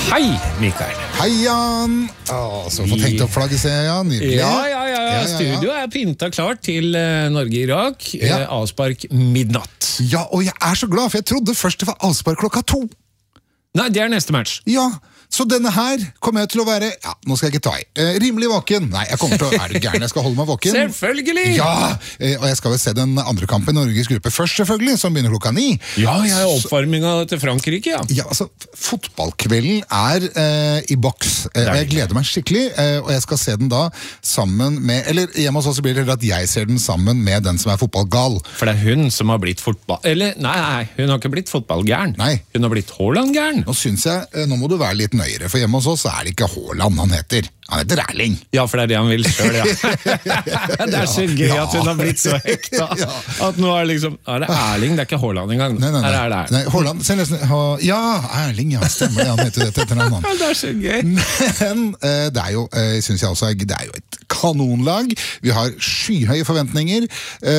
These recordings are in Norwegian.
Hei, Mikael. Hei, Jan. Så få tenkt opp flagget, ser jeg, Jan. Nydelig. Ja. Studio er pynta klart til Norge-Irak. Avspark midnatt. Ja, og jeg er så glad, for jeg trodde først det var avspark 2:00. Nei, det er neste match. Ja, så denne her kommer jeg til å være, ja, nå skal jeg ikke ta i, rimelig våken. Nei, jeg kommer til å være gæren, jeg skal holde meg våken. Selvfølgelig! Ja, og jeg skal vel se den andre kampen i Norges gruppe først, selvfølgelig, som begynner 9:00. Ja, jeg er oppvarminga til Frankrike, ja. Ja, altså, fotballkvelden er i boks, og jeg gleder meg skikkelig, og jeg skal se den da sammen med, eller hjemme hos oss blir det at jeg ser den sammen med den som er fotballgal. For det er hun som har blitt nei, hun har ikke blitt fotballgæren. Nei. Hun har blitt Haaland-gæren. Nå synes jeg, nå må du være litt nøyere, for hjemme hos oss er det ikke Haaland han heter. Han heter Erling. Ja, for det er det han vil selv, ja. Det er så gøy at hun har blitt så hekta. At nå er liksom, er det Erling, det er ikke Haaland engang. Nei, Haaland, ja, Erling, ja, stemmer det, han heter det etter navn. Det er så gøy. Men det er jo, synes jeg også, det er jo et kanonlag. Vi har skyhøye forventninger,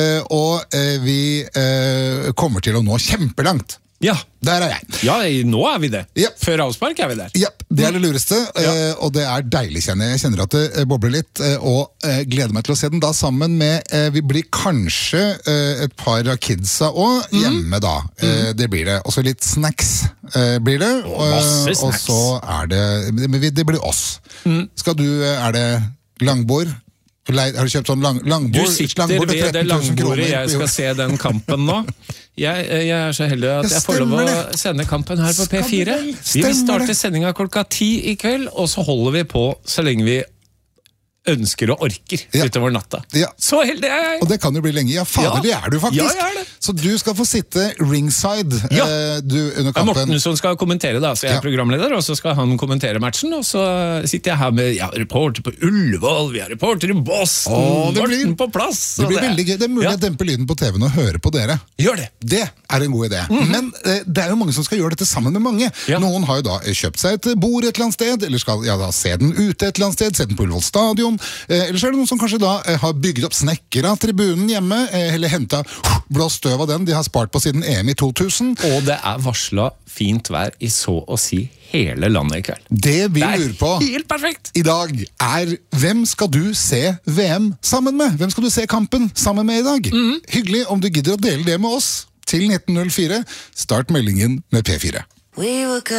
og vi kommer til å nå kjempelangt. Ja. Der er jeg. Ja, nå er vi det. Yep. Før avspark er vi der. Ja, det er det lureste, og det er deilig, kjenner jeg. Jeg kjenner at det bobler litt, og gleder meg til å se den da sammen med, vi blir kanskje et par av kidsa også hjemme da. Det blir det. Også litt snacks blir det. Masse snacks. Og så er det blir oss. Skal du, er det langbord? Har du kjøpt sånn langbord? Du sitter ved det langbordet jeg skal se den kampen nå. Jeg er så heldig at jeg får lov å sende kampen her på P4. Vi vil starte sendinga 10:00 i kveld, og så holder vi på så lenge vi ønsker og orker utover natta. Ja. Så heldig er jeg! Og det kan jo bli lenge. Ja, fader, det er du faktisk. Ja, jeg er det. Så du skal få sitte ringside under kampen. Morten som skal kommentere da, så jeg er programleder, og så skal han kommentere matchen, og så sitter jeg her med reporter på Ullevål, vi har reporter i Boston, Morten på plass. Det blir veldig gøy. Det er mulig å dempe lyden på TV-en og høre på dere. Gjør det. Det er en god idé. Men det er jo mange som skal gjøre dette sammen med mange. Noen har jo da kjøpt seg et bord et eller annet sted, eller skal da se den ute et eller annet sted, se den på Ullevål stadion. Eller så er det noen som kanskje da har bygd opp snekkere av tribunen hjemme, eller hentet blåst støv av den de har spart på siden EM i 2000. Og det er varslet fint vær i så å si hele landet i kveld. Det vi lurer på helt perfekt i dag er, hvem skal du se VM sammen med? Hvem skal du se kampen sammen med i dag? Hyggelig om du gidder å dele det med oss til 1904. Start meldingen med P4.